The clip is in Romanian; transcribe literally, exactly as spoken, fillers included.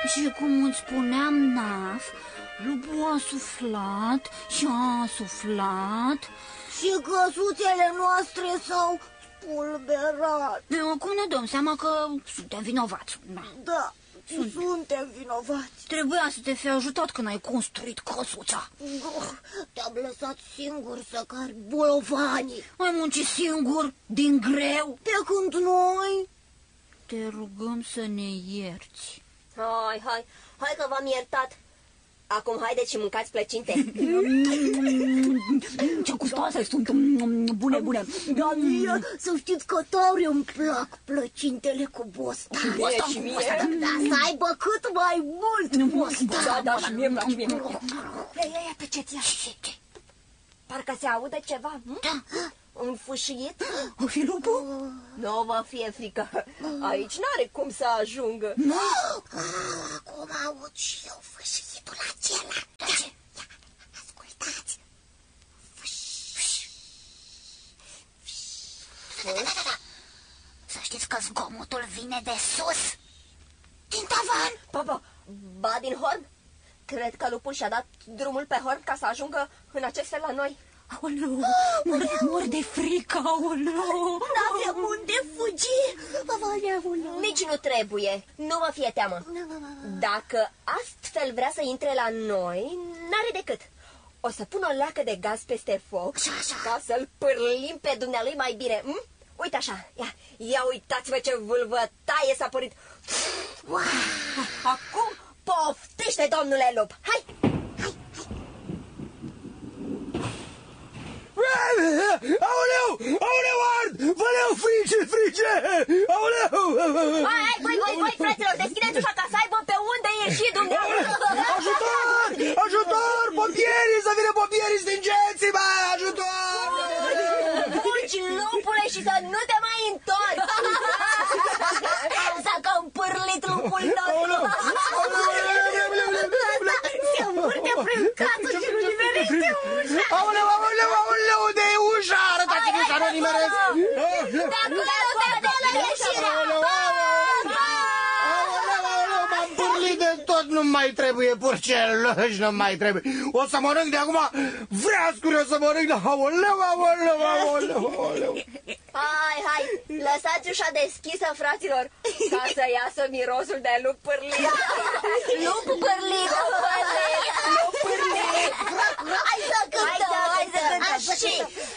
Și cum îți spuneam, Naf, lupul a suflat și a suflat. Și căsuțele noastre s-au spulberat. Acum ne dăm seama că suntem vinovați. Da, Da, Sunt. suntem vinovați. Trebuia să te fi ajutat când ai construit căsuța. Te-am lăsat singur să cari bolovanii. Ai muncit singur, din greu. Pe când noi... Te rugăm să ne ierți. Hai, hai, hai că v-am iertat. Acum haideți și mâncați plăcinte. Ce gustoase sunt, bune, bune. Da, mie, să știți că tare îmi plac plăcintele cu bostan. Cu bostan, cu bostan. Da, să aibă cât mai mult bostan. Da, da, și mie îmi plac, și mie îmi plac. Ei, ei, tăceți, ia. Parcă se aude ceva. Da. Un fâșiet? O fi lupul? Nu vă fie frică. Aici n-are cum să ajungă. Acum aud și eu fâșietul acela. Da, ce? Ascultați. Să știți că zgomotul vine de sus. Din tavan. Ba, ba, ba din horn? Cred că lupul și-a dat drumul pe horn ca să ajungă în acest fel la noi. Aoleu, mor, mor de frică, aoleu. N-avem unde fugi. Nici nu trebuie, nu vă fie teamă. Dacă astfel vrea să intre la noi, n-are decât. O să pun o leacă de gaz peste foc ca să-l pârlim pe dumnealui mai bine. Hm? Uite așa, ia, ia uitați-vă ce vâlvă taie s-a părit. Wow. Acum poftește, domnule lup. Hai! Aoleu! Aoleu, ard! Văleu, frice, frice! Aoleu! Hai, hai, voi, voi, voi, fraților, deschideți ușa ca să aibă pe unde ieși dumneavoastră! Ajutor! Ajutor! Pompierii! Să vină pompierii, stingeți-mă! Ajutor! Fugi, lupule, și să nu te mai întorci! S-a cam pârlit lupul nostru! Se învârte prin casă și nu nimerește ușa. Aoleu, aoleu, aoleu, de ușa! Arătați-mi ușa, nu nimeresc! De acolo, de acolo, ieșirea! M-am pârlit de tot, nu mai trebuie purceloși, nu mai trebuie. O să mănânc de acum vreascuri, o să mănânc de... Aoleu, aoleu, aoleu, aoleu. Hai, hai, lăsați ușa deschisă, fraților, ca să iasă mirosul de lup pârlit. Lup pârlit, lup pârlit. Hai să cântăm, hai să cântăm. Și